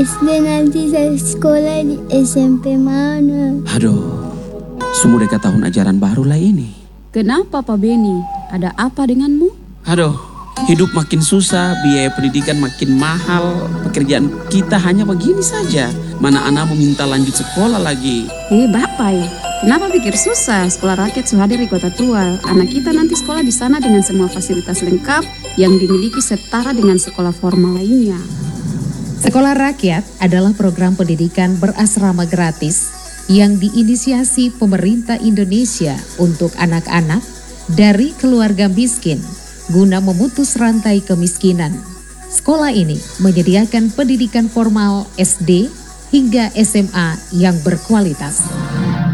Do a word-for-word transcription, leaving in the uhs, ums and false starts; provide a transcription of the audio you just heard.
S D nanti saya sekolah di S M P mana? Aduh, semua dekat tahun ajaran baru lah ini. Kenapa Pak Beni? Ada apa denganmu? Aduh, hidup makin susah, biaya pendidikan makin mahal, pekerjaan kita hanya begini saja. Mana anak mau minta lanjut sekolah lagi. Eh Bapak ya, kenapa pikir susah? Sekolah rakyat Suhadir di Kota Tua. Anak kita nanti sekolah di sana dengan semua fasilitas lengkap yang dimiliki setara dengan sekolah formal lainnya. Sekolah Rakyat adalah program pendidikan berasrama gratis yang diinisiasi pemerintah Indonesia untuk anak-anak dari keluarga miskin guna memutus rantai kemiskinan. Sekolah ini menyediakan pendidikan formal S D hingga S M A yang berkualitas.